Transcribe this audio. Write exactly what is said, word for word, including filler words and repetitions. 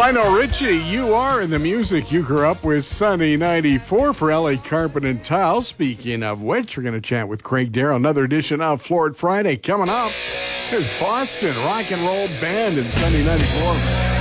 Lionel Richie, You Are in the music you grew up with. Sunny ninety-four for L A Carpet and Tile. Speaking of which, we're going to chat with Craig Darrow. Another edition of Floored Friday coming up. Here's Boston Rock and Roll Band in Sunny ninety-four.